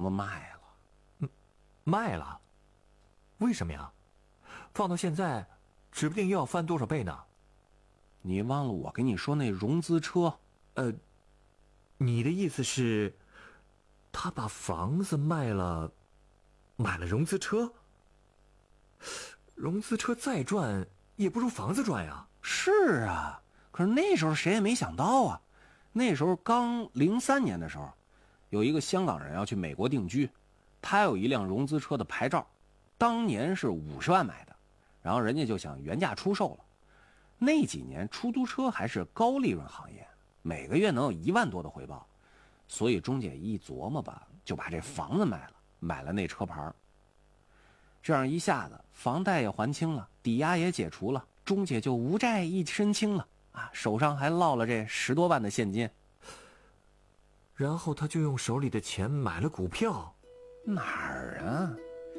子卖了。 卖了？为什么呀？放到现在，指不定又要翻多少倍呢。 你忘了我跟你说那融资车？ 你的意思是，他把房子卖了，买了融资车？融资车再赚也不如房子赚呀。 是啊，可是那时候谁也没想到啊。那时候刚03年的时候，有一个香港人要去美国定居，他有一辆融资车的牌照，当年是50万买的，然后人家就想原价出售了。那几年出租车还是高利润行业，每个月能有1万多的回报，所以钟姐一琢磨吧，就把这房子卖了，买了那车牌。这样一下子房贷也还清了，抵押也解除了，钟姐就无债一身轻了啊，手上还落了这10多万的现金。 然后他就用手里的钱买了股票。 哪儿啊？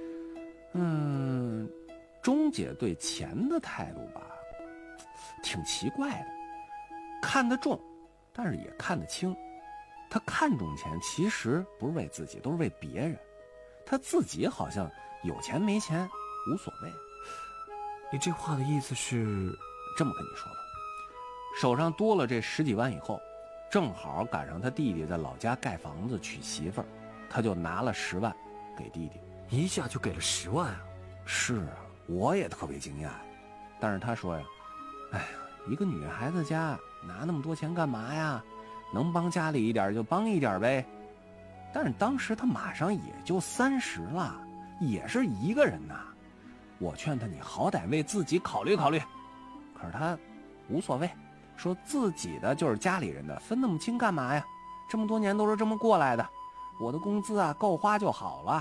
钟姐对钱的态度吧，挺奇怪的，看得重，但是也看得清。她看重钱，其实不是为自己，都是为别人。她自己好像有钱没钱无所谓。 你这话的意思是？ 这么跟你说吧，手上多了这10几万以后，正好赶上他弟弟在老家盖房子娶媳妇儿，他就拿了10万给弟弟。 一下就给了10万啊？ 是啊，我也特别惊讶。但是他说呀，哎呀，一个女孩子家拿那么多钱干嘛呀？能帮家里一点就帮一点呗。但是当时他马上也就30了，也是一个人呐。我劝他，你好歹为自己考虑考虑。可是他无所谓，说自己的就是家里人的，分那么清干嘛呀？这么多年都是这么过来的，我的工资啊够花就好了。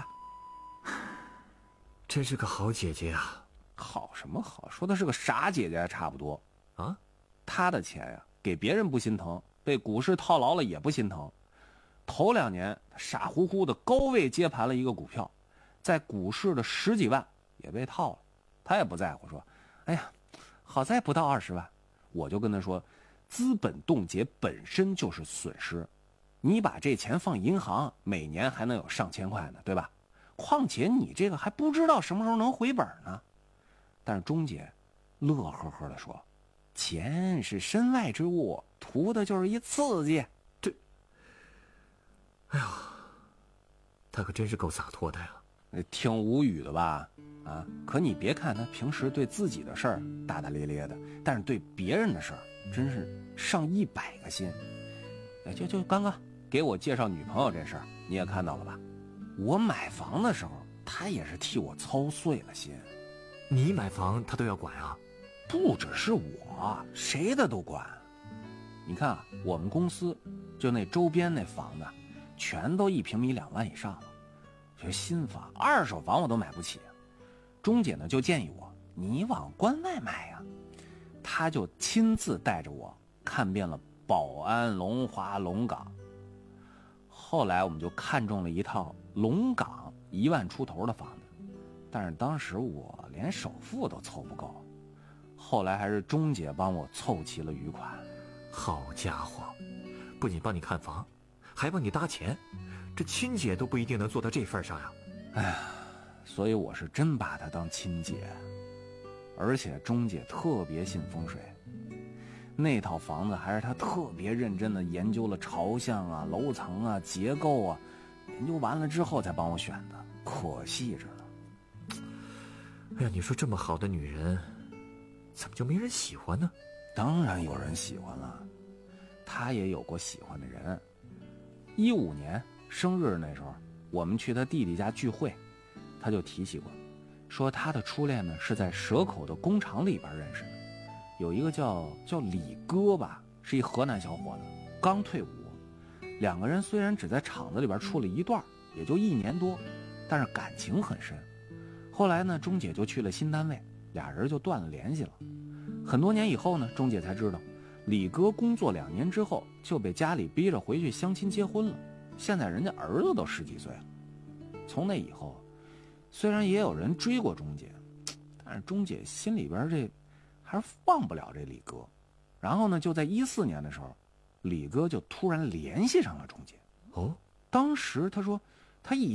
真是个好姐姐啊。 好什么好，说的是个傻姐姐还差不多啊。 他的钱呀，给别人不心疼，被股市套牢了也不心疼。头2年傻乎乎的高位接盘了一个股票，在股市的10几万也被套了，他也不在乎，说哎呀好在不到20万。我就跟他说，资本冻结本身就是损失，你把这钱放银行每年还能有上千块呢，对吧？况且你这个还不知道什么时候能回本呢。但是钟姐乐呵呵地说，钱是身外之物，图的就是一刺激。 哎呀，他可真是够洒脱的呀。 挺无语的吧？啊，可你别看他平时对自己的事儿大大咧咧的，但是对别人的事儿真是上100个心。就刚刚给我介绍女朋友这事儿，你也看到了吧？我买房的时候，他也是替我操碎了心。 你买房他都要管啊？ 不只是我，谁的都管。你看啊，我们公司就那周边那房子，全都1平米2万以上了。这新房、2手房我都买不起。钟姐呢就建议我，你往关外买呀。她就亲自带着我看遍了宝安、龙华、龙岗。后来我们就看中了一套龙岗1万出头的房子，但是当时我连首付都凑不够。后来还是钟姐帮我凑齐了余款。 好家伙，不仅帮你看房，还帮你搭钱，这亲姐都不一定能做到这份上呀。 哎呀，所以我是真把她当亲姐。而且钟姐特别信风水，那套房子还是她特别认真的研究了朝向啊、楼层啊、结构啊，研究完了之后才帮我选的，可细致了。 哎呀，你说这么好的女人，怎么就没人喜欢呢？ 当然有人喜欢了，她也有过喜欢的人。15年生日那时候，我们去他弟弟家聚会，他就提起过，说他的初恋呢是在蛇口的工厂里边认识的，有一个叫李哥吧，是一河南小伙子，刚退伍。2个人虽然只在厂子里边处了一段，也就1年多，但是感情很深。后来呢，钟姐就去了新单位，2人就断了联系了。很多年以后呢，钟姐才知道，李哥工作2年之后就被家里逼着回去相亲结婚了，现在人家儿子都10几岁了。从那以后，虽然也有人追过钟姐，但是钟姐心里边这还是忘不了这李哥。然后呢，就在14年的时候，李哥就突然联系上了钟姐。 哦， 当时他说他